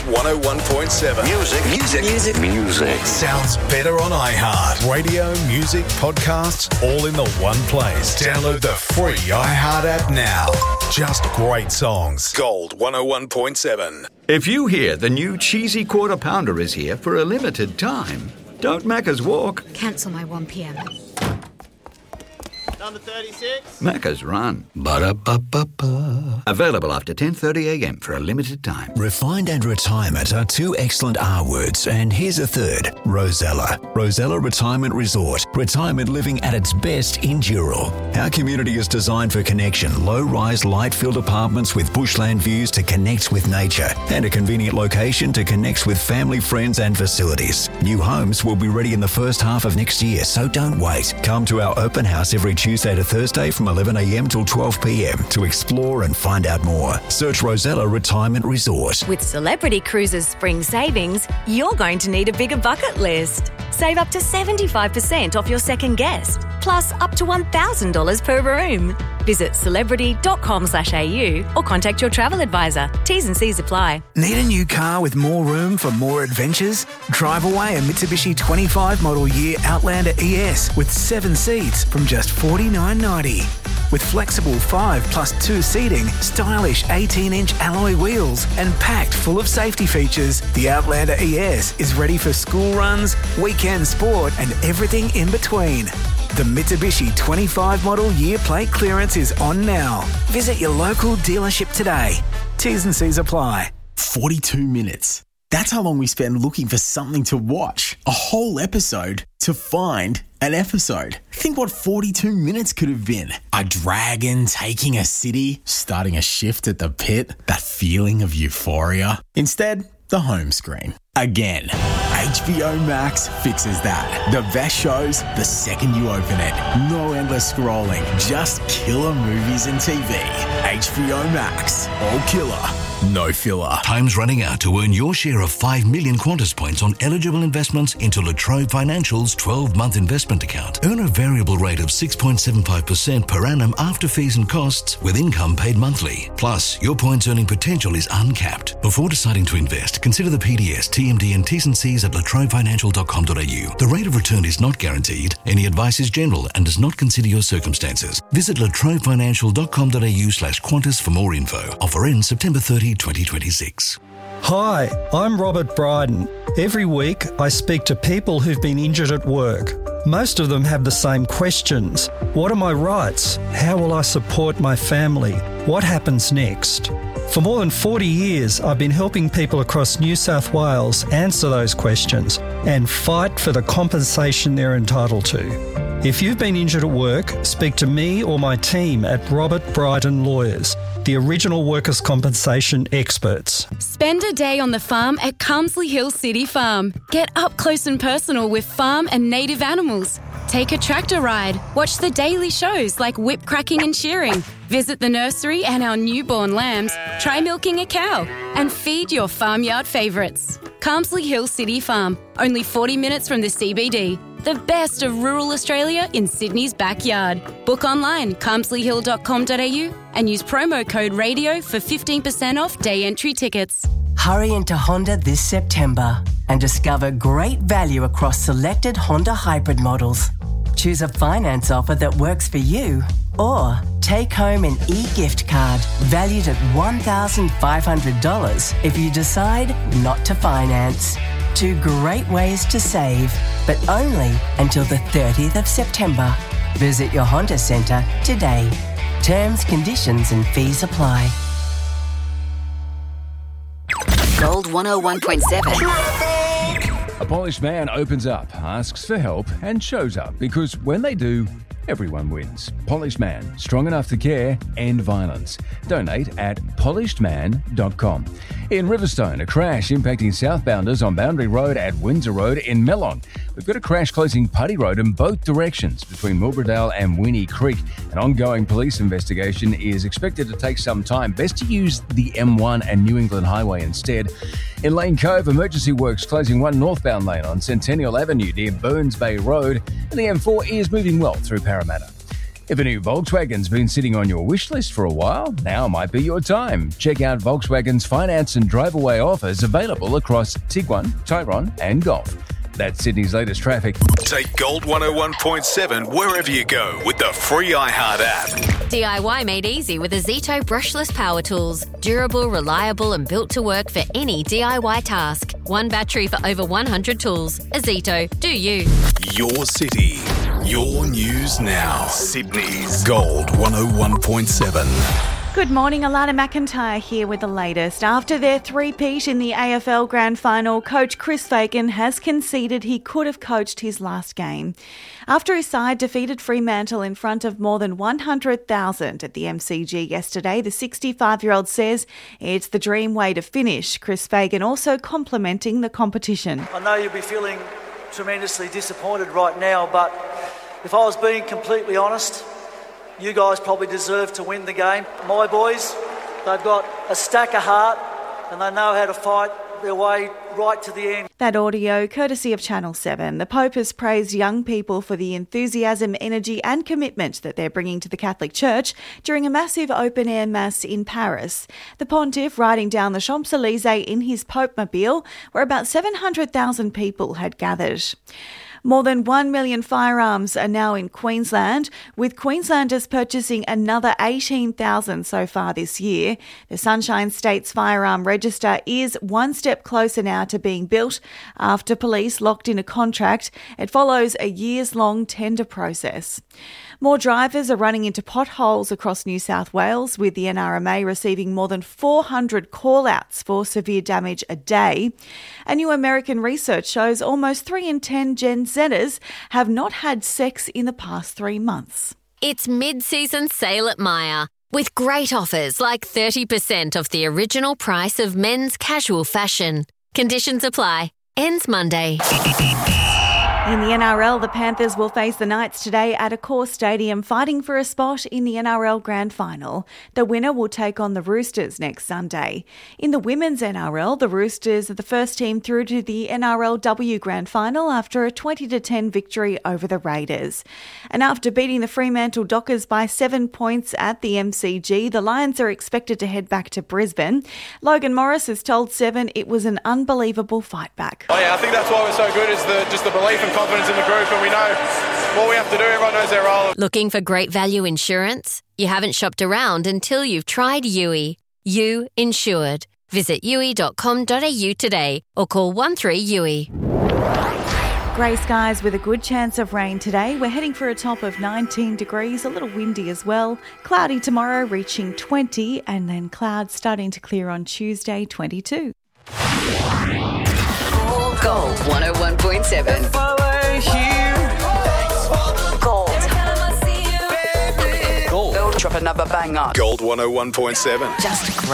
101.7. Music. Sounds better on iHeart. Radio, music, podcasts, all in the one place. Download the free iHeart app now. Just great songs. Gold 101.7. If you hear the new cheesy quarter pounder is here for a limited time, don't Macca's walk. Cancel my 1 p.m. Number 36. Macca's run. Ba-da-ba-ba-ba. Available after 10:30 a.m. for a limited time. Refined and retirement are two excellent R words, and here's a third, Rosella. Rosella Retirement Resort. Retirement living at its best in Dural. Our community is designed for connection. Low-rise, light-filled apartments with bushland views to connect with nature, and a convenient location to connect with family, friends and facilities. New homes will be ready in the first half of next year, so don't wait. Come to our open house every Tuesday to Thursday from 11 a.m. till 12 p.m. to explore and find out more. Search Rosella Retirement Resort. With Celebrity Cruises Spring Savings, you're going to need a bigger bucket list. Save up to 75% off your second guest, plus up to $1,000 per room. Visit celebrity.com/au or contact your travel advisor. T's and C's apply. Need a new car with more room for more adventures? Drive away a Mitsubishi 25 model year Outlander ES with 7 seats from just $49.90. With flexible 5+2 seating, stylish 18-inch alloy wheels and packed full of safety features, the Outlander ES is ready for school runs, weekend sport and everything in between. The Mitsubishi 25 model year plate clearance is on now. Visit your local dealership today. T's and C's apply. 42 minutes. That's how long we spend looking for something to watch. A whole episode to find an episode. Think what 42 minutes could have been. A dragon taking a city, starting a shift at the pit, that feeling of euphoria. Instead, the home screen. Again, HBO Max fixes that. The best shows the second you open it. No endless scrolling, just killer movies and TV. HBO Max, all killer, no filler. Time's running out to earn your share of 5 million Qantas points on eligible investments into La Trobe Financial's 12-month investment account. Earn a variable rate of 6.75% per annum after fees and costs with income paid monthly. Plus, your points earning potential is uncapped. Before deciding to invest, consider the PDS, TMD and T's and C's at latrobefinancial.com.au. The rate of return is not guaranteed. Any advice is general and does not consider your circumstances. Visit latrobefinancial.com.au/Qantas for more info. Offer ends September 30, 2026. Hi, I'm Robert Bryden. Every week I speak to people who've been injured at work. Most of them have the same questions. What are my rights? How will I support my family? What happens next? For more than 40 years, I've been helping people across New South Wales answer those questions and fight for the compensation they're entitled to. If you've been injured at work, speak to me or my team at Robert Bryden Lawyers, the original workers' compensation experts. Spend a day on the farm at Carmsley Hill City Farm. Get up close and personal with farm and native animals. Take a tractor ride. Watch the daily shows like whip cracking and shearing. Visit the nursery and our newborn lambs. Try milking a cow and feed your farmyard favourites. Carmsley Hill City Farm, only 40 minutes from the CBD. The best of rural Australia in Sydney's backyard. Book online, carmsleyhill.com.au and use promo code RADIO for 15% off day entry tickets. Hurry into Honda this September and discover great value across selected Honda hybrid models. Choose a finance offer that works for you or take home an e-gift card valued at $1,500 if you decide not to finance. 2 great ways to save, but only until the 30th of September. Visit your Honda Centre today. Terms, conditions and fees apply. Gold 101.7. A polished man opens up, asks for help and shows up because when they do, everyone wins. Polished Man, strong enough to care, end violence. Donate at polishedman.com. In Riverstone, a crash impacting southbounders on Boundary Road at Windsor Road in Mellon. We've got a crash closing Putty Road in both directions between Milbrodale and Winnie Creek. An ongoing police investigation is expected to take some time. Best to use the M1 and New England Highway instead. In Lane Cove, emergency works closing one northbound lane on Centennial Avenue near Burns Bay Road, and the M4 is moving well through Parramatta. If a new Volkswagen's been sitting on your wish list for a while, now might be your time. Check out Volkswagen's finance and drive-away offers available across Tiguan, Tyrone and Golf. That's Sydney's latest traffic. Take Gold 101.7 wherever you go with the free iHeart app. DIY made easy with Azito brushless power tools. Durable, reliable and built to work for any DIY task. One battery for over 100 tools. Azito, do you. Your city, your news now. Sydney's Gold 101.7. Good morning, Alana McIntyre here with the latest. After their three-peat in the AFL Grand Final, coach Chris Fagan has conceded he could have coached his last game. After his side defeated Fremantle in front of more than 100,000 at the MCG yesterday, the 65-year-old says it's the dream way to finish. Chris Fagan also complimenting the competition. I know you'll be feeling tremendously disappointed right now, but if I was being completely honest, you guys probably deserve to win the game. My boys, they've got a stack of heart and they know how to fight their way right to the end. That audio, courtesy of Channel 7. The Pope has praised young people for the enthusiasm, energy and commitment that they're bringing to the Catholic Church during a massive open-air mass in Paris. The pontiff riding down the Champs-Élysées in his Pope-mobile, where about 700,000 people had gathered. More than 1 million firearms are now in Queensland, with Queenslanders purchasing another 18,000 so far this year. The Sunshine State's firearm register is one step closer now to being built after police locked in a contract. It follows a years-long tender process. More drivers are running into potholes across New South Wales, with the NRMA receiving more than 400 call-outs for severe damage a day. A new American research shows almost 3 in 10 Gen Zers have not had sex in the past 3 months. It's mid-season sale at Myer, with great offers like 30% off the original price of men's casual fashion. Conditions apply. Ends Monday. In the NRL, the Panthers will face the Knights today at Accor Stadium, fighting for a spot in the NRL Grand Final. The winner will take on the Roosters next Sunday. In the Women's NRL, the Roosters are the first team through to the NRLW Grand Final after a 20-10 victory over the Raiders. And after beating the Fremantle Dockers by 7 points at the MCG, the Lions are expected to head back to Brisbane. Logan Morris has told Seven it was an unbelievable fight back. Oh yeah, I think that's why we're so good, is just the belief and confidence in the group, and we know what we have to do. Everyone knows their role. Looking for great value insurance? You haven't shopped around until you've tried Yui. You Insured. Visit yui.com.au today or call 13-YUI. Grey skies with a good chance of rain today. We're heading for a top of 19 degrees, a little windy as well. Cloudy tomorrow, reaching 20, and then clouds starting to clear on Tuesday, 22. Gold 101.7. Gold. Gold. Drop another banger. Gold 101.7. Just great.